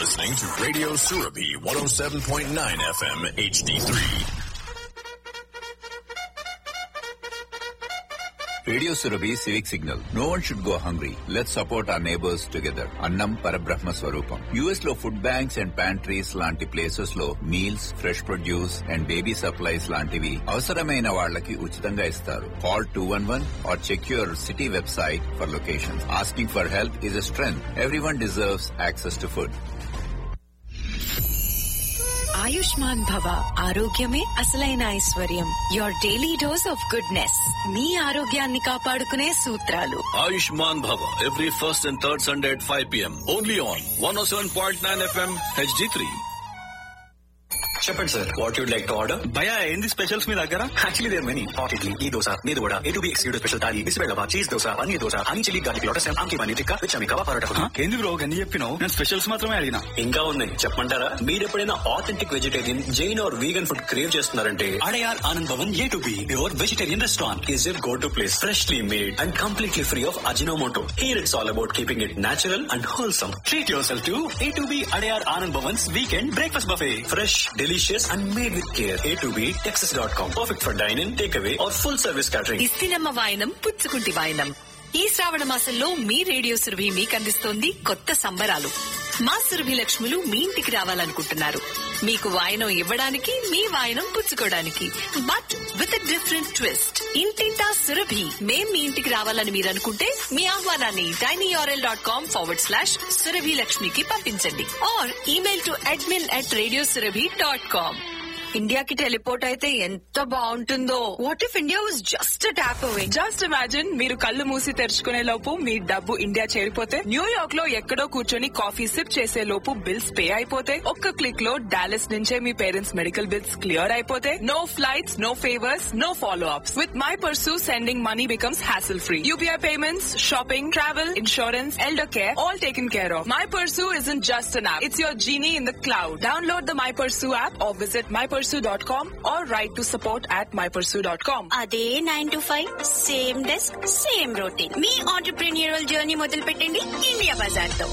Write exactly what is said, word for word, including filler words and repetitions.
listening to Radio Surabhi one oh seven point nine F M H D three. Radio Surabhi Civic Signal. No one should go hungry. Let's support our neighbors together. Annam Parabrahma Swarupam. U S లో food banks and pantries లాంటి places లో meals, fresh produce and baby supplies లాంటివి అవసరమైన వాళ్ళకి ఉచితంగా ఇస్తారు. Call two one one or cheque your city website for location. Asking for help is a strength. Everyone deserves access to food. Ayushman భవ, ఆరోగ్యమే అసలైన ఐశ్వర్యం. Your daily dose of goodness. మీ ఆరోగ్యాన్ని కాపాడుకునే సూత్రాలు. Ayushman Bhava, every first and third Sunday at five p.m. Only on one oh seven point nine F M H D three. చెప్పండి sir, what you'd like to order? భయా, ఏంది specials మీ దగ్గర? Actually there many. Hot idli, ఈ దోశ, మీద కూడా A to be excluded special thali, బిస్బెల్లవా, cheese dosa, paneer dosa, honey chilli garlic lotus, ఆమ్కి paneer tikka, విచమి కవా parotta. ఏంది bro గన్ని చెప్పినావు? నేను స్పెషల్స్ మాత్రమే అడిగినా. ఇంకా ఉన్నాయి, చెప్పమంటారా? మీరు ఎప్పుడైనా authentic vegetarian, Jain are vegan food crave చేస్తున్నారంటే Adyar Anand Bhavan A to be pure vegetarian restaurant is your go to place. Freshly made and completely free of Ajinomoto. Here it's all about keeping it natural and wholesome. Treat your self to A to be Adyar Anand Bhavan's weekend breakfast buffet. Fresh, delicious and made with care. A to B Texas dot com. Perfect for dine-in, takeaway or full service catering. ఇస్తినమ్మ వాయనం పుచ్చుకుంటి వాయనం. ఈ శ్రావణ మాసంలో మీ radio Surabhi మీకు అందిస్తోంది కొత్త సంబరాలు. మా సురభి లక్ష్ములు మీ ఇంటికి రావాలనుకుంటున్నారు. మీకు వాయనం ఇవ్వడానికి, మీ వాయనం పుచ్చుకోవడానికి. But with different twist. ఇంటింటా సురభి. మేం మీ ఇంటికి రావాలని మీరు అనుకుంటే మీ ఆహ్వానాన్ని tinyurl dot com forward slash Surabhi లక్ష్మికి పంపించండి. Are email to admin at radio Surabhi dot com. ఇండియాకి టెలిపోర్ట్ అయితే ఎంత బాగుంటుందో. What if India was just tap away? Just imagine, మీరు కళ్ళు మూసి తెరుచుకునే లోపు మీ డబ్బు ఇండియా చేరిపోతే, న్యూయార్క్ లో ఎక్కడో కూర్చొని కాఫీ సిప్ చేసే లోపు బిల్స్ పే అయిపోతే, ఒక్క క్లిక్ లో డాలస్ నుంచే మీ పేరెంట్స్ మెడికల్ బిల్స్ క్లియర్ అయిపోతే, no flights, no favours, no follow ups. With my pursue, sending money becomes hassle free. UPI payments, shopping, travel, insurance, elder care, all taken care of. My Pursue isn't just an app. It's your genie in the cloud. Download the My Pursue app or visit my pursue dot com or write to support at my pursue dot com. అదే nine to five, same desk, same routine. Me entrepreneurial journey మొదలు పెట్టండి India Bazaar తో.